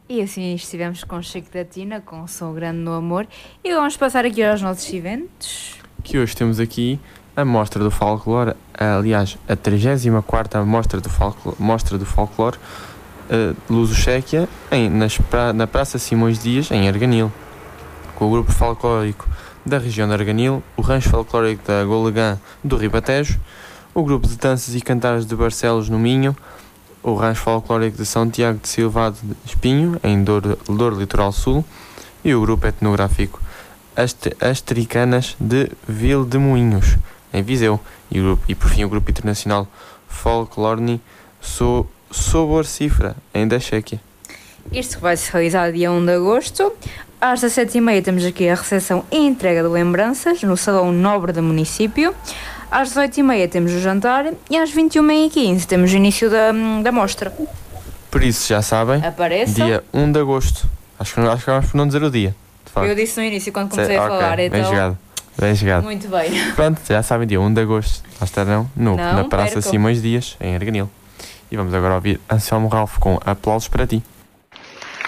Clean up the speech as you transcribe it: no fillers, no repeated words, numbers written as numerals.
E assim estivemos com Chico da Tina, com Sou Grande no Amor, e vamos passar aqui aos nossos eventos. Que hoje temos aqui a Mostra do Folclore, aliás, a 34ª Mostra do Folclore Luso-Chequia, na Praça Simões Dias, em Arganil, com o grupo folclórico da região de Arganil, o rancho folclórico da Golegã do Ribatejo, o grupo de danças e cantares de Barcelos no Minho, o rancho folclórico de São Tiago de Silvado de Espinho, em Douro Litoral Sul, e o grupo etnográfico As Tricanas de Vildemoinhos, em Viseu, e por fim o grupo internacional Folklorni Sobor Cifra, em da Chequia. Isto vai se realizar dia 1 de agosto. Às 17h30 temos aqui a recepção e entrega de lembranças no Salão Nobre do município. Às 18h30 temos o jantar e às 21h15 temos o início da mostra. Por isso, já sabem, Apareçam. Dia 1 de agosto. Acho que vamos por não dizer o dia, de facto. Eu disse no início quando comecei a falar, então... Bem chegado. Muito bem. Pronto, já sabem, dia 1 de agosto. Lá estarão na Praça percam. Simões Dias, em Arganil. E vamos agora ouvir Anselmo Ralph com Aplausos para Ti.